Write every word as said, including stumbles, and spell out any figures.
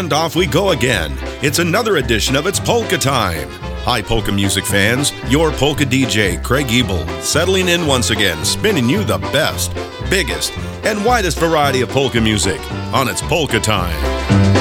And off we go again. It's another edition of It's Polka Time. Hi, polka music fans. Your polka D J, Craig Ebel, settling in once again, spinning you the best, biggest, and widest variety of polka music on It's Polka Time.